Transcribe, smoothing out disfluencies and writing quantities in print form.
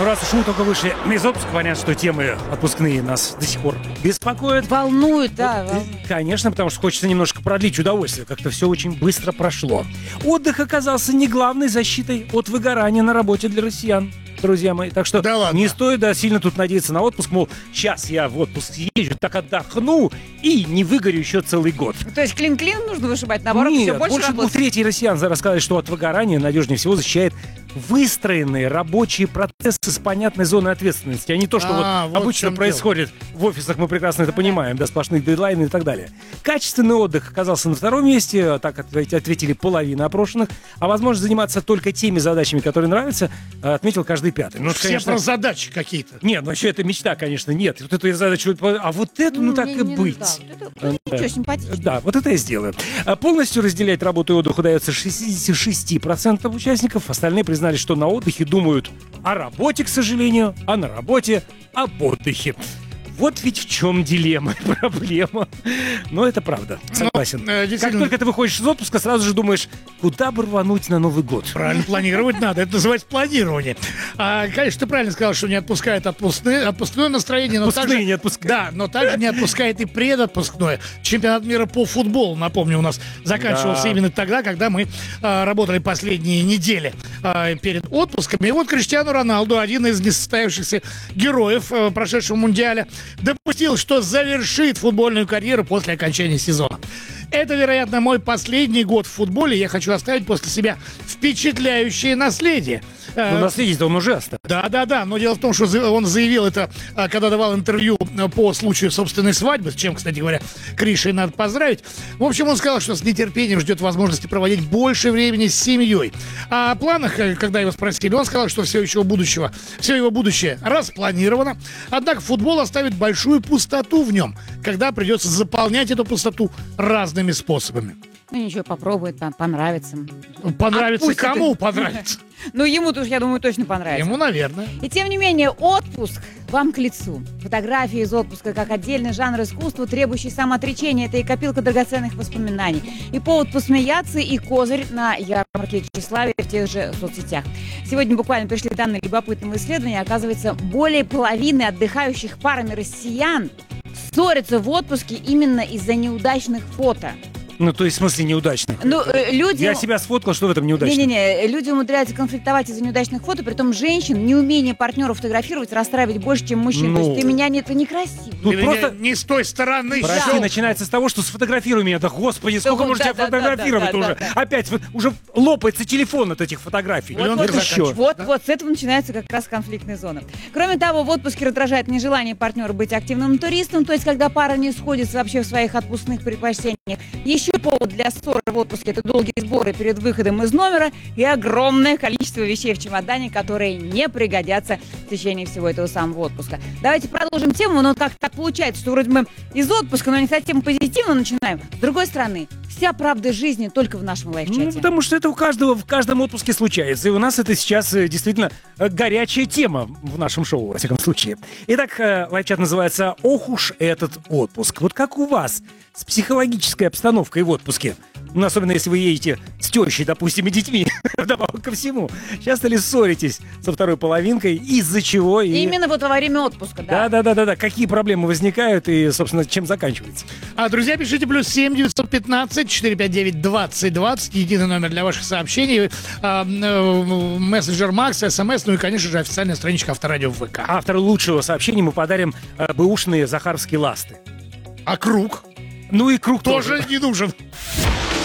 раз уж мы только вышли из отпуска, понятно, что темы отпускные нас до сих пор беспокоят. Волнует, да. Конечно, потому что хочется немножко продлить удовольствие. Как-то все очень быстро прошло. Отдых оказался не главной защитой от выгорания на работе для россиян, друзья мои. Так что не стоит сильно тут надеяться на отпуск. Мол, сейчас я в отпуск езжу, так отдохну и не выгорю еще целый год. То есть клин-клин нужно вышибать, наоборот, Нет, все больше работать? трети россиян рассказали, что от выгорания надежнее всего защищает выстроенные рабочие процессы с понятной зоной ответственности, а не то, что вот обычно происходит в офисах, мы прекрасно это понимаем, да, сплошные дедлайны и так далее. Качественный отдых оказался на втором месте, так ответили половина опрошенных, а возможность заниматься только теми задачами, которые нравятся, отметил каждый пятый. Ну, все конечно, про задачи какие-то. Нет, вообще это мечта, конечно, нет. Вот эту задачу, а вот эту, ну так и быть. Ничего, симпатично. Да, вот это я сделаю. Полностью разделять работу и отдых удается 66% участников, остальные признали, что на отдыхе думают о работе, к сожалению, а на работе об отдыхе. Вот ведь в чем дилемма и проблема. Но это правда, согласен. Как только ты выходишь из отпуска, сразу же думаешь, куда бы рвануть на Новый год. Правильно, планировать надо. Это называется планирование. Конечно, ты правильно сказал, что не отпускает отпускное настроение. Но также, не отпускает. Да, но также не отпускает и предотпускное. Чемпионат мира по футболу, напомню, у нас заканчивался именно тогда, когда мы работали последние недели перед отпусками. И вот Криштиану Роналду, один из несостоявшихся героев прошедшего Мундиаля, допустил, что завершит футбольную карьеру после окончания сезона. Это, вероятно, мой последний год в футболе. Я хочу оставить после себя впечатляющее наследие. Ну, наследие-то он уже оставил. Да. Но дело в том, что он заявил это, когда давал интервью по случаю собственной свадьбы, с чем, кстати говоря, Кришей надо поздравить. В общем, он сказал, что с нетерпением ждет возможности проводить больше времени с семьей. А о планах, когда его спросили, он сказал, что все его будущее распланировано. Однако футбол оставит большую пустоту в нем, когда придется заполнять эту пустоту разными способами. Ну ничего, попробует, понравится. Понравится кому? Понравится. Ну, ему-то, я думаю, точно понравится. Ему, наверное. И тем не менее, отпуск вам к лицу. Фотографии из отпуска как отдельный жанр искусства, требующий самоотречения. Это и копилка драгоценных воспоминаний. И повод посмеяться, и козырь на ярмарке тщеславия в тех же соцсетях. Сегодня буквально пришли данные любопытного исследования. Оказывается, более половины отдыхающих парами россиян ссорятся в отпуске именно из-за неудачных фото. Ну, то есть, в смысле, неудачных. Ну, люди... Я себя сфоткал, что в этом неудачно? Не-не-не, люди умудряются конфликтовать из-за неудачных фото, притом женщин неумение партнера фотографировать расстраивать больше, чем мужчин. То есть ты меня это некрасиво. Ты просто не с той стороны. Прости, начинается с того, что сфотографируй меня. Да господи, сколько можно тебя фотографировать уже? Опять уже лопается телефон от этих фотографий. Вот с этого начинается как раз конфликтная зона. Кроме того, в отпуске раздражает нежелание партнера быть активным туристом, то есть когда пара не сходится вообще в своих отпускных предпочтениях. Еще повод для ссоры в отпуске – это долгие сборы перед выходом из номера и огромное количество вещей в чемодане, которые не пригодятся в течение всего этого самого отпуска. Давайте продолжим тему, но как так получается, что вроде мы из отпуска, но не совсем позитивно начинаем. С другой стороны, вся правда жизни только в нашем лайфчате. Ну, потому что это у каждого в каждом отпуске случается. И у нас это сейчас действительно горячая тема в нашем шоу, во всяком случае. Итак, лайфчат называется «Ох уж этот отпуск». Вот как у вас с психологической обстановкой в отпуске? Ну, особенно если вы едете с тещей, допустим, и детьми, вдобавок ко всему. Часто ли ссоритесь со второй половинкой, из-за чего? Именно вот во время отпуска, да. Да. Какие проблемы возникают и, собственно, чем заканчивается? Друзья, пишите +7 915 459 2020. Единый номер для ваших сообщений. Мессенджер Макс, СМС, ну и, конечно же, официальная страничка Авторадио в ВК. Автору лучшего сообщения мы подарим бэушные захарские ласты. А круг? Ну и круг тоже не нужен.